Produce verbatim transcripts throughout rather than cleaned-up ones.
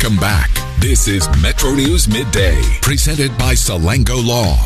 Welcome back. This is Metro News Midday, presented by Salango Law.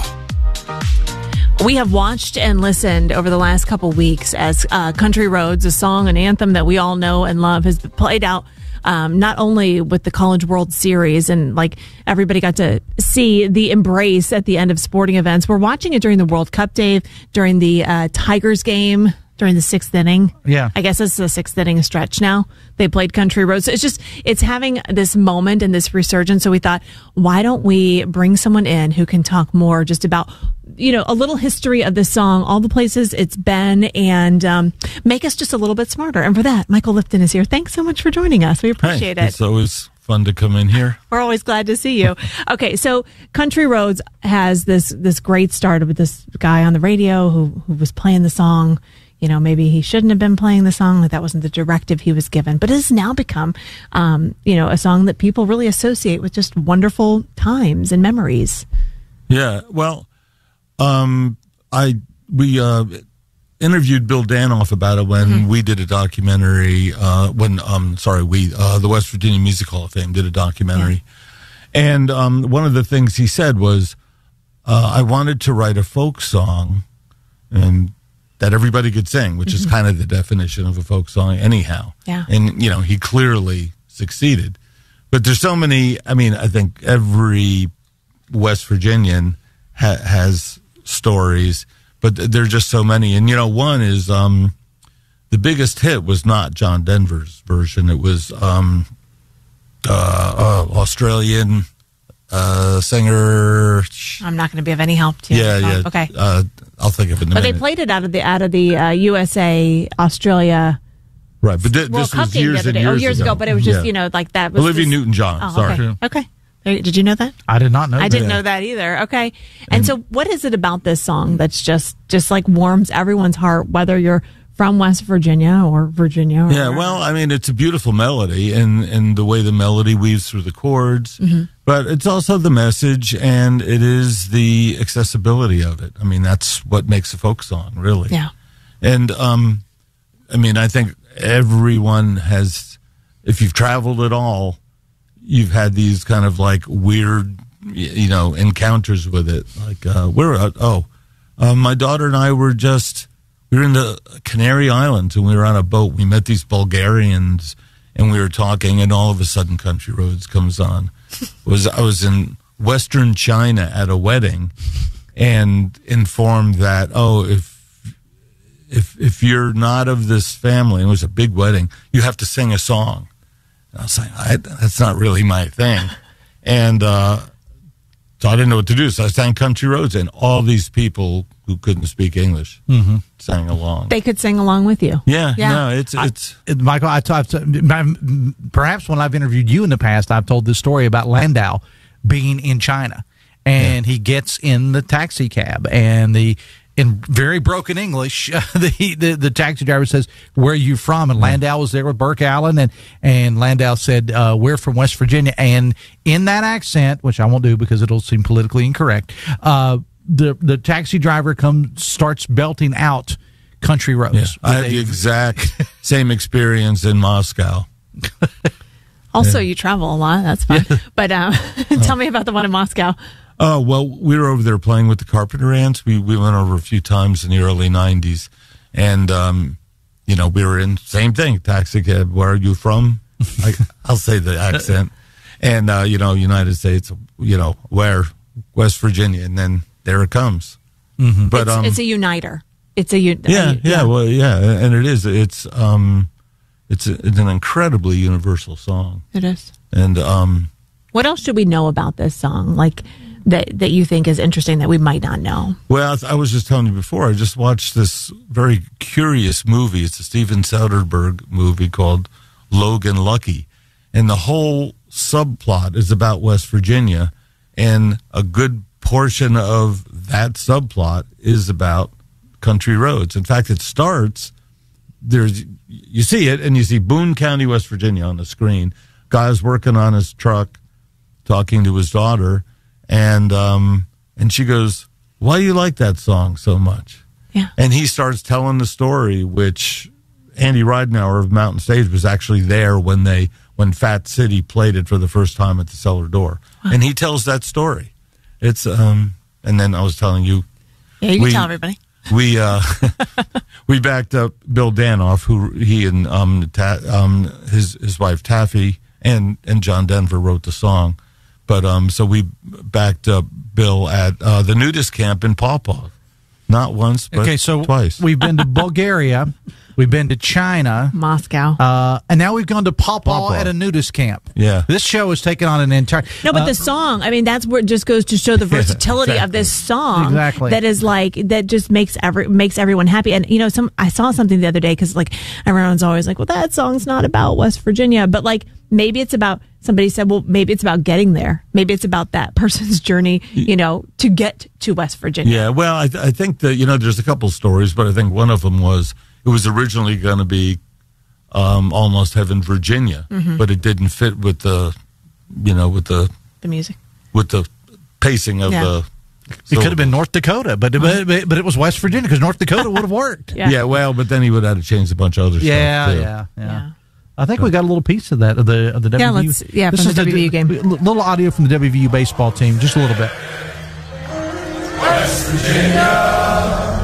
We have watched and listened over the last couple weeks as uh, Country Roads, a song, an anthem that we all know and love, has played out um, not only with the College World Series and like everybody got to see the embrace at the end of sporting events. We're watching it during the World Cup, Dave, during the uh, Tigers game. During the sixth inning. Yeah. I guess it's the sixth inning stretch now. They played Country Roads. So it's just, it's having this moment and this resurgence. So we thought, why don't we bring someone in who can talk more just about, you know, a little history of this song, all the places it's been, and um, make us just a little bit smarter. And for that, Michael Lifton is here. Thanks so much for joining us. We appreciate hey, it. It's always fun to come in here. We're always glad to see you. Okay, so Country Roads has this this great start with this guy on the radio who, who was playing the song. You know, maybe he shouldn't have been playing the song. That wasn't the directive he was given. But it has now become, um, you know, a song that people really associate with just wonderful times and memories. Yeah, well, um, I we uh, interviewed Bill Danoff about it when mm-hmm. we did a documentary. Uh, when um, sorry, we uh, the West Virginia Music Hall of Fame did a documentary, yeah. and um, one of the things he said was, uh, "I wanted to write a folk song," and that everybody could sing, which mm-hmm. is kind of the definition of a folk song anyhow. Yeah. And, you know, he clearly succeeded. But there's so many, I mean, I think every West Virginian ha- has stories, but th- there are just so many. And, you know, one is um, the biggest hit was not John Denver's version. It was um, uh, uh, Australian uh, singer. I'm not going to be of any help to you. Yeah, yeah. Okay. Uh, I'll think of it in a but minute. They played it out of the out of the uh, U S A Australia. Right, but th- World this Cup was game years the other and day. years, oh, years ago. ago. But it was just yeah. you know like that was Olivia this... Newton-John. Oh, sorry. Okay. okay. There, did you know that? I did not know. I that. didn't know that either. Okay. And, and so, what is it about this song that's just just like warms everyone's heart, whether you're from West Virginia or Virginia? Or yeah. Well, I mean, it's a beautiful melody, and and the way the melody weaves through the chords. Mm-hmm. But it's also the message, and it is the accessibility of it. I mean, that's what makes a folk song, really. Yeah. And, um, I mean, I think everyone has, if you've traveled at all, you've had these kind of like weird, you know, encounters with it. Like, uh, where, uh, oh, uh, my daughter and I were just, we were in the Canary Islands, and we were on a boat. We met these Bulgarians, and we were talking, and all of a sudden Country Roads comes on. was I was in Western China at a wedding and informed that, oh, if if if you're not of this family, and it was a big wedding, you have to sing a song. And I was like, I, that's not really my thing. And uh, so I didn't know what to do. So I sang Country Roads, and all these people who couldn't speak English mm-hmm. sang along. They could sing along with you. Yeah, yeah. no, it's it's I, Michael. I talked. Perhaps when I've interviewed you in the past, I've told this story about Landau being in China, and yeah. he gets in the taxi cab, and the in very broken English, the, the the taxi driver says, "Where are you from?" And Landau was there with Burke Allen, and and Landau said, uh, "We're from West Virginia." And in that accent, which I won't do because it'll seem politically incorrect, uh, the the taxi driver comes starts belting out Country Roads. Yeah, I had the exact same experience in Moscow. Also, yeah. you travel a lot. That's fun. Yeah. But um, tell me about the one in Moscow. Oh, well, we were over there playing with the Carpenter Ants. We we went over a few times in the early nineties. And, um, you know, we were in, same thing, taxi cab. Where are you from? I, I'll say the accent. And, uh, you know, United States, you know, where? West Virginia. And then there it comes. Mm-hmm. But it's, um, it's a uniter. It's a, un- yeah, a yeah, yeah, well, yeah. And it is. It's, um, it's, a, it's an incredibly universal song. It is. And, um, what else should we know about this song? Like, that that you think is interesting that we might not know? Well, I was just telling you before, I just watched this very curious movie. It's a Steven Soderbergh movie called Logan Lucky. And the whole subplot is about West Virginia. And a good portion of that subplot is about Country Roads. In fact, it starts, there's you see it, and you see Boone County, West Virginia on the screen. Guy's working on his truck, talking to his daughter. And um, and she goes, why do you like that song so much? Yeah. And he starts telling the story, which Andy Ridenauer of Mountain Stage was actually there when they when Fat City played it for the first time at the Cellar Door, wow. and he tells that story. It's um, and then I was telling you, yeah, you can we, tell everybody. We uh, we backed up Bill Danoff, who he and um, ta- um his his wife Taffy and and John Denver wrote the song, but um, so we backed up Bill at uh, the nudist camp in Paw Paw. Not once, but okay, so twice. We've been to Bulgaria, we've been to China, Moscow, uh, and now we've gone to Paw Paw Paw. at a nudist camp. Yeah, this show has taken on an entire. No, but uh, the song. I mean, that's where it just goes to show the versatility exactly. of this song. Exactly. That is like that just makes every makes everyone happy. And you know, some I saw something the other day because like everyone's always like, well, that song's not about West Virginia, but like maybe it's about. Somebody said, well, maybe it's about getting there. Maybe it's about that person's journey, you know, to get to West Virginia. Yeah, well, I, th- I think that, you know, there's a couple stories, but I think one of them was it was originally going to be um, Almost Heaven, Virginia, mm-hmm. but it didn't fit with the, you know, with the the music, with the pacing of yeah. the. It could have been North Dakota, but but, but it was West Virginia because North Dakota would have worked. yeah. yeah, well, but then he would have to change a bunch of other yeah, stuff. Too. Yeah, yeah, yeah. I think we got a little piece of that of the of the yeah, W V U. let's, yeah, this from is the W V U game. A little audio from the W V U baseball team, just a little bit. West Virginia.